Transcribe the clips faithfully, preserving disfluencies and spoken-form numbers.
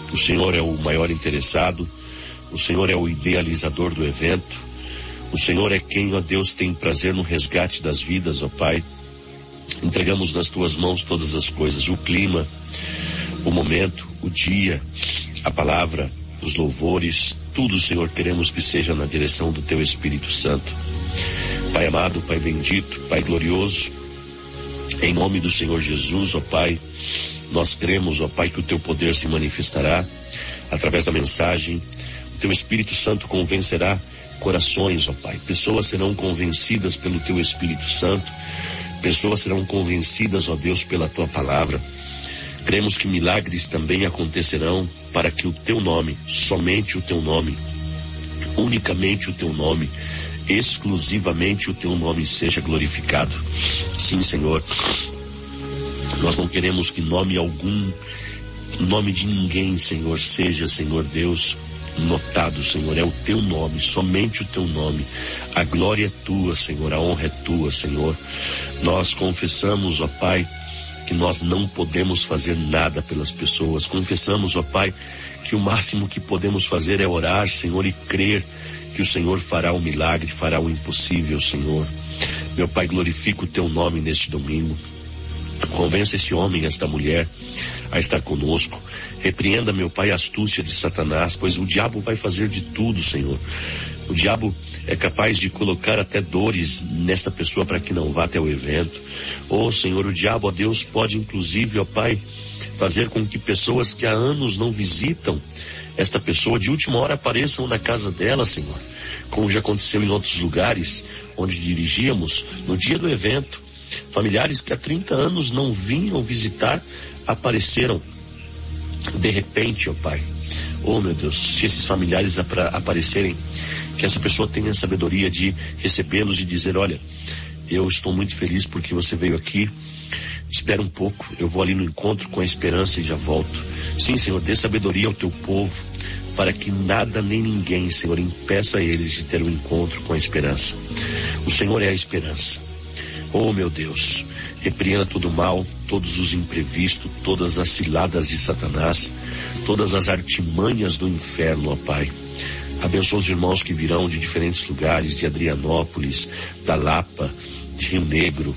O Senhor é o maior interessado, o Senhor é o idealizador do evento, o Senhor é quem, ó Deus, tem prazer no resgate das vidas, ó Pai. Entregamos nas tuas mãos todas as coisas, o clima, o momento, o dia, a palavra, os louvores, tudo, Senhor, queremos que seja na direção do teu Espírito Santo. Pai amado, Pai bendito, Pai glorioso, em nome do Senhor Jesus, ó Pai, nós cremos, ó Pai, que o teu poder se manifestará através da mensagem. O teu Espírito Santo convencerá corações, ó Pai. Pessoas serão convencidas pelo teu Espírito Santo. Pessoas serão convencidas, ó Deus, pela tua palavra. Cremos que milagres também acontecerão para que o teu nome, somente o teu nome, unicamente o teu nome, exclusivamente o teu nome seja glorificado. Sim, Senhor, nós não queremos que nome algum, nome de ninguém, Senhor, seja, Senhor Deus, notado, Senhor. É o teu nome, somente o teu nome. A glória é tua, Senhor, a honra é tua, Senhor. Nós confessamos, ó Pai, que nós não podemos fazer nada pelas pessoas. Confessamos, ó Pai, que o máximo que podemos fazer é orar, Senhor, e crer que o Senhor fará o milagre, fará o impossível, Senhor. Meu Pai, glorifica o teu nome neste domingo. Convença este homem, esta mulher, a estar conosco. Repreenda, meu Pai, a astúcia de Satanás, pois o diabo vai fazer de tudo, Senhor. O diabo é capaz de colocar até dores nesta pessoa para que não vá até o evento. Oh, Senhor, o diabo, ó Deus, pode inclusive, ó Pai, fazer com que pessoas que há anos não visitam esta pessoa de última hora apareçam na casa dela, Senhor. Como já aconteceu em outros lugares onde dirigíamos no dia do evento. Familiares que há trinta anos não vinham visitar, apareceram de repente, ó Pai. Oh, meu Deus, se esses familiares apra- aparecerem, que essa pessoa tenha a sabedoria de recebê-los e dizer: olha, eu estou muito feliz porque você veio aqui, espera um pouco, eu vou ali no encontro com a esperança e já volto. Sim, Senhor, dê sabedoria ao teu povo, para que nada nem ninguém, Senhor, impeça eles de ter um encontro com a esperança. O Senhor é a esperança. Oh, meu Deus, repreenda todo o mal, todos os imprevistos, todas as ciladas de Satanás, todas as artimanhas do inferno, ó Pai. Abençoa os irmãos que virão de diferentes lugares, de Adrianópolis, da Lapa, de Rio Negro,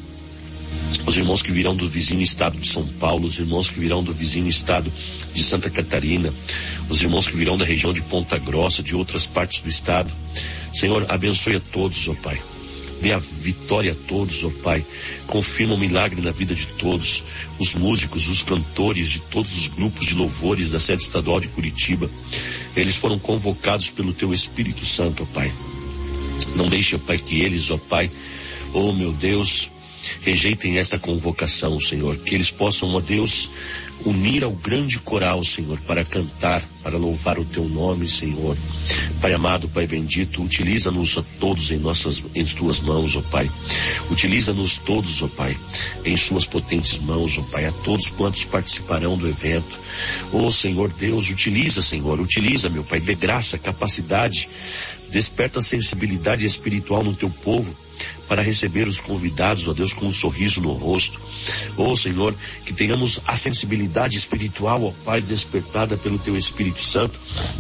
os irmãos que virão do vizinho estado de São Paulo, os irmãos que virão do vizinho estado de Santa Catarina, os irmãos que virão da região de Ponta Grossa, de outras partes do estado. Senhor, abençoe a todos, ó Pai. Dê a vitória a todos, ó Pai. Confirma o milagre na vida de todos. Os músicos, os cantores de todos os grupos de louvores da sede estadual de Curitiba. Eles foram convocados pelo teu Espírito Santo, ó Pai. Não deixe, ó Pai, que eles, ó Pai, oh meu Deus, rejeitem esta convocação, Senhor. Que eles possam, ó Deus, unir ao grande coral, Senhor, para cantar, para louvar o teu nome, Senhor. Pai amado, Pai bendito, utiliza-nos a todos em nossas, em tuas mãos, ó Pai. Utiliza-nos todos, ó Pai, em suas potentes mãos, ó Pai, a todos quantos participarão do evento. Ó Senhor Deus, utiliza, Senhor, utiliza, meu Pai, dê graça, capacidade, desperta a sensibilidade espiritual no teu povo, para receber os convidados, ó Deus, com um sorriso no rosto. Ó Senhor, que tenhamos a sensibilidade espiritual, ó Pai, despertada pelo teu Espírito Santo,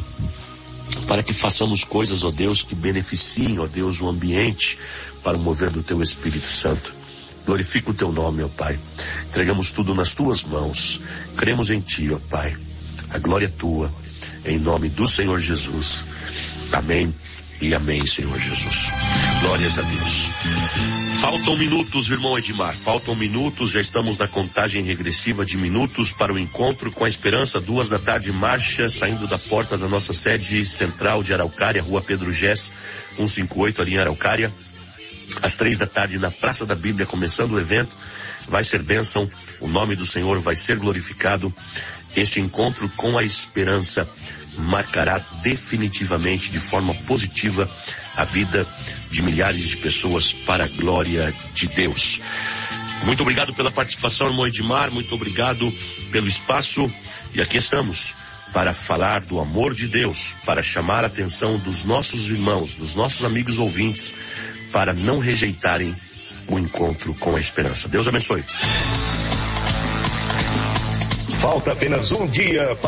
para que façamos coisas, ó Deus, que beneficiem, ó Deus, o ambiente para o mover do teu Espírito Santo. Glorifica o teu nome, ó Pai. Entregamos tudo nas tuas mãos. Cremos em ti, ó Pai. A glória é tua, em nome do Senhor Jesus. Amém e amém, Senhor Jesus. Glórias a Deus. Faltam minutos, irmão Edmar, faltam minutos, já estamos na contagem regressiva de minutos para o encontro com a esperança, duas da tarde, marcha, saindo da porta da nossa sede central de Araucária, Rua Pedro Gess, cento e cinquenta e oito, ali em Araucária. Às três da tarde, na Praça da Bíblia, começando o evento, vai ser bênção, o nome do Senhor vai ser glorificado. Este encontro com a esperança marcará definitivamente, de forma positiva, a vida de milhares de pessoas para a glória de Deus. Muito obrigado pela participação, irmão Edmar, muito obrigado pelo espaço, e aqui estamos para falar do amor de Deus, para chamar a atenção dos nossos irmãos, dos nossos amigos ouvintes, para não rejeitarem o encontro com a esperança. Deus abençoe. Falta apenas um dia para